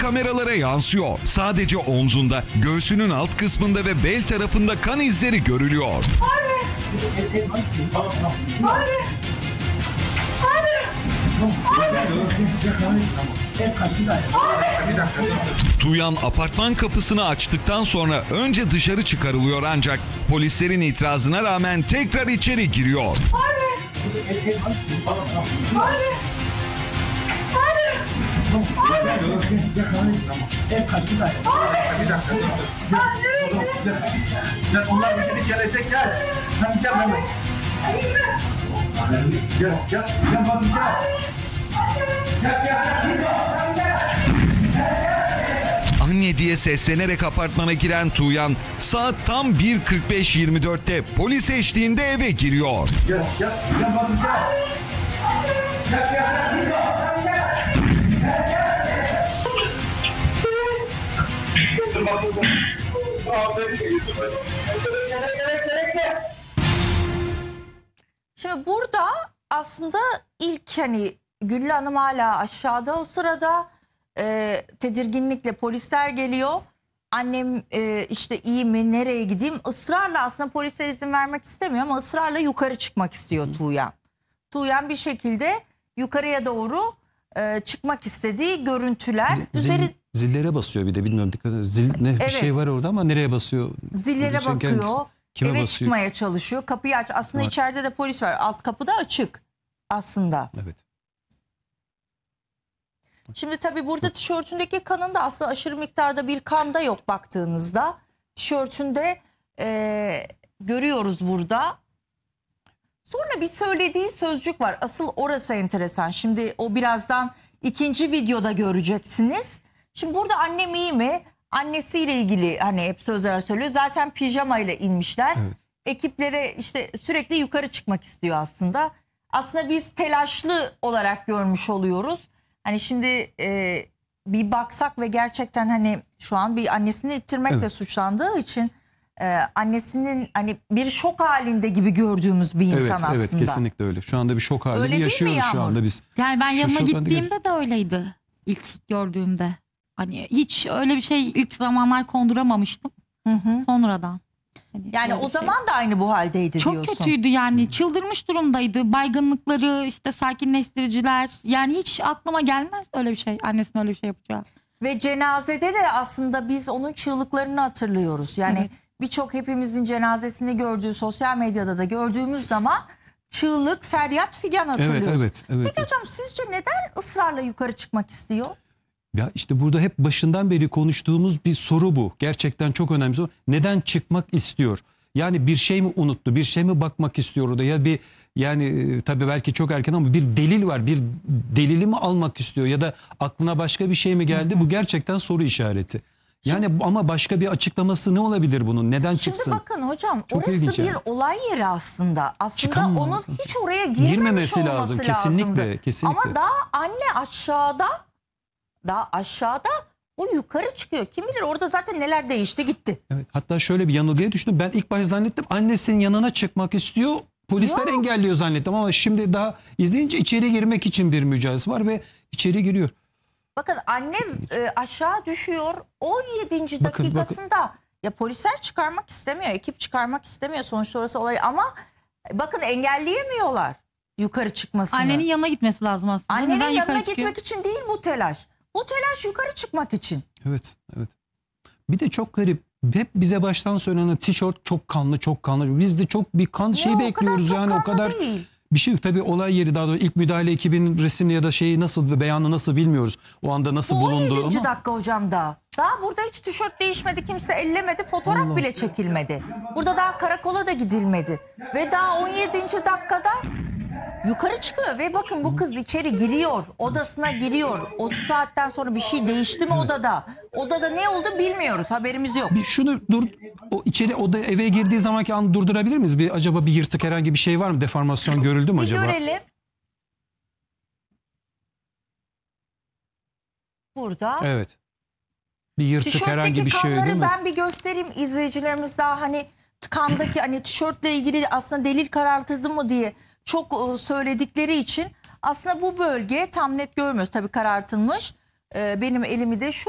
kameralara yansıyor. Sadece omzunda, göğsünün alt kısmında ve bel tarafında kan izleri görülüyor. Tuğyan apartman kapısını açtıktan sonra önce dışarı çıkarılıyor ancak polislerin itirazına rağmen tekrar içeri giriyor. Onlar beni gelecek gel. Sen gel hemen. Gel bakın gel. Anne diye seslenerek apartmana giren Tuğyan saat tam 1.45-24'te polis eşliğinde eve giriyor. Gel bakın gel. Şimdi burada aslında ilk hani Güllü Hanım hala aşağıda o sırada tedirginlikle polisler geliyor. Annem işte iyi mi, nereye gideyim? Israrla aslında polisler izin vermek istemiyor ama ısrarla yukarı çıkmak istiyor Tuğyan. Tuğyan bir şekilde yukarıya doğru çıkmak istediği görüntüler. Zillere basıyor bir de, bilmiyorum, dikkat edin. Bir şey var orada ama nereye basıyor? Zillere bakıyor. Kime eve basıyor? çıkmaya çalışıyor. Kapıyı aç. Aslında içeride de polis var. Alt kapı da açık aslında. Evet. Şimdi tabii burada tişörtündeki kanın da aslında aşırı miktarda bir kan da yok baktığınızda. Tişörtünde görüyoruz burada. Sonra bir söylediği sözcük var. Asıl orası enteresan. Şimdi o birazdan ikinci videoda göreceksiniz. Şimdi burada annem iyi mi? Annesiyle ilgili hani hep sözler söylüyor. Zaten pijama ile inmişler. Evet. Ekiplere işte sürekli yukarı çıkmak istiyor aslında. Aslında biz telaşlı olarak görmüş oluyoruz. Hani şimdi bir baksak ve gerçekten hani şu an bir annesini ittirmekle suçlandığı için annesinin hani bir şok halinde gibi gördüğümüz bir insan aslında. Evet, kesinlikle öyle. Şu anda bir şok halinde Öyle değil mi yaşıyoruz şu Yağmur? anda biz. Yani ben yanına Şu anda gittiğimde de öyleydi. İlk gördüğümde. Hani hiç öyle bir şey ilk zamanlar konduramamıştım. Sonradan. Hani Yani böyle o bir şey. zaman da aynı bu haldeydi Çok diyorsun. kötüydü yani. Çıldırmış durumdaydı. Baygınlıkları, işte sakinleştiriciler. Yani hiç aklıma gelmez öyle bir şey. Annesinin öyle bir şey yapacağı. Ve cenazede de aslında biz onun çığlıklarını hatırlıyoruz. Yani Evet. birçok hepimizin cenazesini gördüğü, sosyal medyada da gördüğümüz zaman çığlık, feryat figan hatırlıyoruz. Evet. Peki hocam sizce neden ısrarla yukarı çıkmak istiyor? Ya işte burada hep başından beri konuştuğumuz bir soru bu. Gerçekten çok önemli soru. Neden çıkmak istiyor? Yani bir şey mi unuttu? Bir şey mi bakmak istiyor orada? Ya bir tabii belki çok erken ama bir delil var. Bir delili mi almak istiyor? Ya da aklına başka bir şey mi geldi? Bu gerçekten soru işareti. Yani ama başka bir açıklaması ne olabilir bunun? Neden çıksın? Şimdi bakın hocam Çok orası ilginç bir yani. olay yeri aslında. Aslında Çıkamaz. onun hiç oraya girmemiş Girmemesi olması lazım. lazımdı. Kesinlikle. Ama daha anne aşağıda o yukarı çıkıyor. Kim bilir orada zaten neler değişti gitti. Evet, hatta şöyle bir yanılgıya düştüm. Ben ilk baş zannettim annesinin yanına çıkmak istiyor. Polisler engelliyor zannettim ama şimdi daha izleyince içeri girmek için bir mücadelesi var ve içeri giriyor. Bakın annem aşağı düşüyor 17. Bakın. dakikasında. Ya polisler çıkarmak istemiyor, ekip çıkarmak istemiyor sonuçta orası olay ama bakın engelleyemiyorlar yukarı çıkmasını. Annenin yanına gitmesi lazım aslında. Annenin Neden yanına yukarı gitmek çıkıyor? için değil bu telaş. Bu telaş yukarı çıkmak için. Evet. Bir de çok garip. Hep bize baştan söylenen tişört çok kanlı. Biz de çok bir kan şeyi bekliyoruz yani o kadar. Değil. Bir şey yok. Tabii olay yeri, daha doğrusu ilk müdahale ekibinin resimli ya da şeyi nasıl, beyanı nasıl bilmiyoruz. O anda nasıl Bu bulundu 17. ama. dakika hocam daha. Daha burada hiç tişört değişmedi, kimse ellemedi, fotoğraf bile çekilmedi. Burada daha karakola da gidilmedi. Ve daha 17. dakikada yukarı çıkıyor ve bakın bu kız içeri giriyor, odasına giriyor. O saatten sonra bir şey değişti mi odada? Odada ne oldu bilmiyoruz, haberimiz yok. Bir şunu o içeri eve girdiği zamanki anı durdurabilir miyiz? Acaba bir yırtık, herhangi bir şey var mı? Deformasyon görüldü mü Bir acaba? görelim. Burada. Evet. Bir yırtık, herhangi bir şey kanları değil mi? ben bir göstereyim izleyicilerimiz daha hani kandaki hani tişörtle ilgili aslında delil karartıldı mı diye çok söyledikleri için aslında bu bölge tam net görmüyoruz tabii karartılmış. Benim elimi de şu